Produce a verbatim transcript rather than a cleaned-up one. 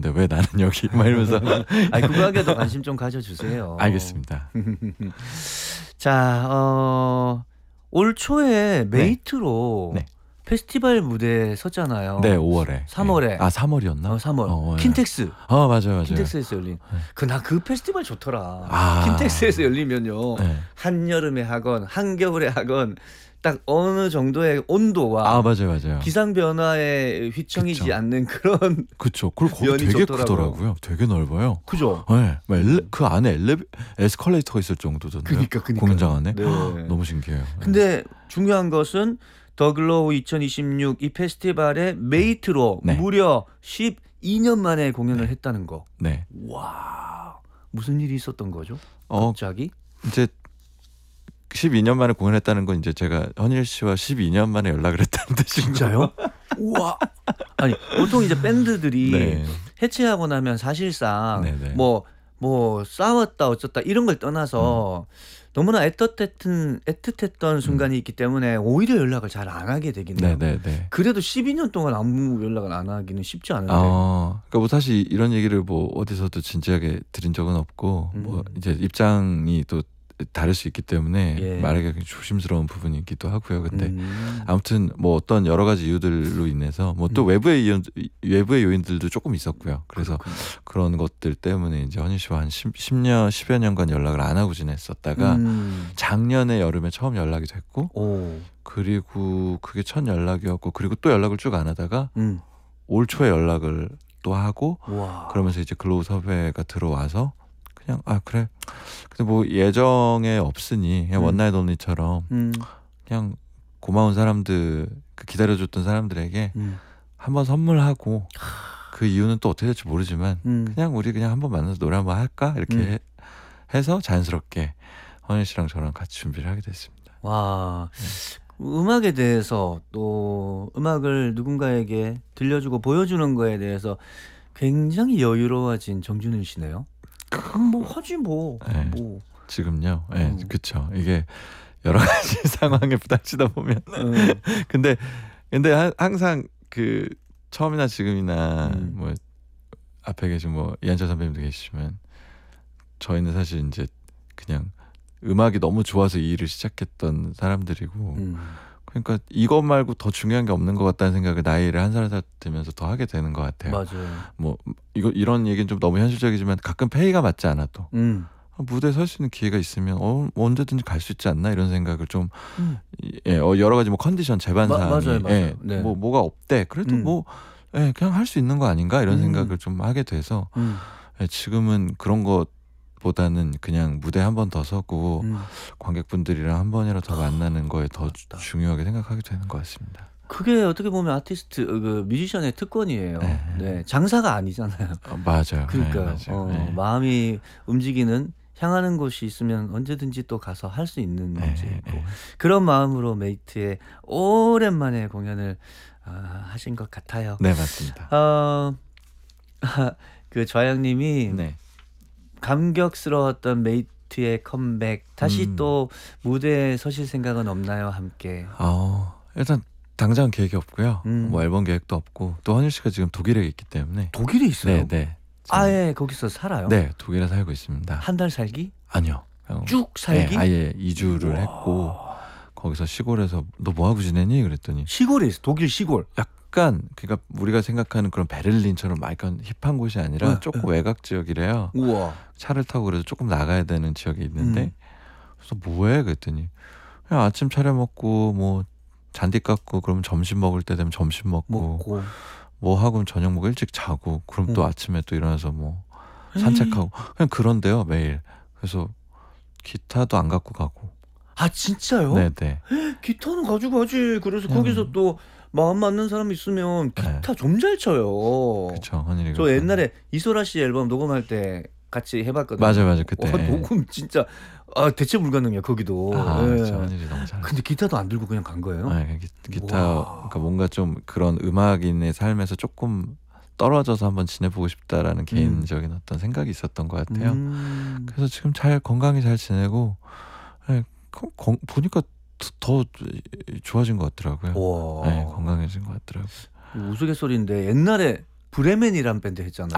있는데 왜 나는 여기 막 이러면서. 아니 국악에도 관심 좀 가져주세요. 알겠습니다. 자, 어, 올 초에 메이트로 네. 페스티벌 무대에 섰잖아요. 네, 오월에. 삼월에. 네. 아, 삼월이었나? 어, 삼월. 어, 네. 킨텍스. 어, 맞아요, 맞아요. 킨텍스에서 열린. 네. 그 나 그 페스티벌 좋더라. 아. 킨텍스에서 열리면요. 네. 한여름에 하건 한겨울에 하건 딱 어느 정도의 온도와 아, 맞아요, 맞아요. 기상 변화에 휘청이지 그쵸. 않는 그런. 그쵸. 그리고 거기 면이 되게 좋더라고요. 크더라고요. 되게 넓어요. 그죠? 네. 막 엘레, 그 안에 엘레, 에스컬레이터가 있을 정도던데요. 그니까, 그니까. 공연장 안에. 네. 너무 신기해요. 근데 중요한 것은 더 글로우 이천이십육 이 페스티벌에 메이트로 네. 무려 십이 년 만에 공연을 네. 했다는 거. 네. 와, 무슨 일이 있었던 거죠? 어, 갑자기? 이제 십이 년 만에 공연했다는 건 이제 제가 헌일 씨와 십이 년 만에 연락을 했다는 뜻인가요? 진짜요? 우와. 아니 보통 이제 밴드들이 네. 해체하고 나면 사실상 네네. 뭐 뭐 싸웠다 어쩌다 이런 걸 떠나서 음. 너무나 애틋했던 애틋했던 순간이 음. 있기 때문에 오히려 연락을 잘 안 하게 되긴 해요. 네네네. 그래도 십이 년 동안 아무 연락을 안 하기는 쉽지 않은데. 어, 그러니까 뭐 사실 이런 얘기를 뭐 어디서도 진지하게 드린 적은 없고 음. 뭐 이제 입장이 또 다를 수 있기 때문에 예. 말하기가 조심스러운 부분이기도 하고요. 근데 음. 아무튼 뭐 어떤 여러 가지 이유들로 인해서 뭐 또 음. 외부의 이유, 외부의 요인들도 조금 있었고요. 그래서 그렇군요. 그런 것들 때문에 이제 헌일 씨와 한 십 년, 십여 년간 연락을 안 하고 지냈었다가 음. 작년에 여름에 처음 연락이 됐고 오. 그리고 그게 첫 연락이었고 그리고 또 연락을 쭉 안 하다가 음. 올 초에 연락을 또 하고 우와. 그러면서 이제 글로우 섭외가 들어와서 그냥 아 그래 근데 뭐 예정에 없으니 그냥 음. 원나잇 온리처럼 음. 그냥 고마운 사람들 그 기다려줬던 사람들에게 음. 한번 선물하고 그 이유는 또 어떻게 될지 모르지만 음. 그냥 우리 그냥 한번 만나서 노래 한번 할까 이렇게 음. 해, 해서 자연스럽게 헌일 씨랑 저랑 같이 준비를 하게 됐습니다. 와 네. 음악에 대해서 또 음악을 누군가에게 들려주고 보여주는 거에 대해서 굉장히 여유로워진 정준은 씨네요. 뭐 하지 뭐. 네. 뭐. 지금요. 예, 네, 그렇죠. 이게 여러 가지 상황에 부닥치다 보면. 음. 근데 근데 하, 항상 그 처음이나 지금이나 음. 뭐 앞에 계신 뭐 이한철 선배님도 계시지만 저희는 사실 이제 그냥 음악이 너무 좋아서 이 일을 시작했던 사람들이고. 음. 그러니까 이것 말고 더 중요한 게 없는 것 같다는 생각을 나이를 한 살 살 들면서 더 하게 되는 것 같아요. 맞아요. 뭐 이거 이런 얘기는 좀 너무 현실적이지만 가끔 페이가 맞지 않아도 음. 무대에 설 수 있는 기회가 있으면 어, 언제든지 갈 수 있지 않나 이런 생각을 좀 음. 예, 어, 여러 가지 뭐 컨디션 제반 사항이 맞아요, 맞아요. 예, 네. 뭐 뭐가 없대. 그래도 음. 뭐 예, 그냥 할 수 있는 거 아닌가 이런 음. 생각을 좀 하게 돼서 음. 예, 지금은 그런 것 보다는 그냥 무대 한 번 더 서고 음. 관객분들이랑 한 번이라도 더 만나는 거에 더 맞다. 중요하게 생각하게 되는 것 같습니다. 그게 어떻게 보면 아티스트, 그 뮤지션의 특권이에요. 네, 네. 장사가 아니잖아요. 어, 맞아요. 그러니까 네, 맞아요. 어, 네. 마음이 움직이는 향하는 곳이 있으면 언제든지 또 가서 할 수 있는 문제고 네, 네. 그런 마음으로 메이트의 오랜만에 공연을 어, 하신 것 같아요. 네, 맞습니다. 어, 그 좌양님이 네. 감격스러웠던 메이트의 컴백 다시 음. 또 무대에 서실 생각은 없나요? 함께. 어, 일단 당장 계획이 없고요. 음. 뭐 앨범 계획도 없고 또 헌일 씨가 지금 독일에 있기 때문에. 독일에 있어요? 네, 네. 아예 거기서 살아요? 네, 독일에 살고 있습니다. 한 달 살기? 아니요. 쭉 살기? 네, 아예 이주를 우와. 했고 거기서 시골에서 너 뭐 하고 지내니? 그랬더니 시골에 있어. 독일 시골. 약간 그러니까 우리가 생각하는 그런 베를린처럼 약간 힙한 곳이 아니라 네, 조금 네. 외곽 지역이래요. 우와. 차를 타고 그래서 조금 나가야 되는 지역이 있는데 음. 그래서 뭐해? 그랬더니 그냥 아침 차려 먹고 뭐 잔디 깎고 그러면 점심 먹을 때 되면 점심 먹고, 먹고. 뭐 하고 저녁 먹고 일찍 자고 그럼 음. 또 아침에 또 일어나서 뭐 산책하고 그냥 그런데요 매일. 그래서 기타도 안 갖고 가고. 아 진짜요? 네네. 기타는 가지고 가지. 그래서 음. 거기서 또 마음 맞는 사람 있으면 기타 네. 좀 잘 쳐요. 그렇죠. 헌일이 저 옛날에 이소라 씨 앨범 녹음할 때 같이 해봤거든요. 맞아 맞아 그때. 와, 녹음 진짜 아, 대체 불가능해요 거기도. 아, 네. 그렇죠. 헌일이 너무 잘. 근데 기타도 안 들고 그냥 간 거예요? 네, 기, 기타 그러니까 뭔가 좀 그런 음악인의 삶에서 조금 떨어져서 한번 지내보고 싶다라는 음. 개인적인 어떤 생각이 있었던 것 같아요. 음. 그래서 지금 잘 건강히 잘 지내고 네, 거, 거, 보니까 더 좋아진 것 같더라고요. 네, 건강해진 것 같더라고요. 우스갯소리인데 옛날에 브레멘이란 밴드 했잖아요.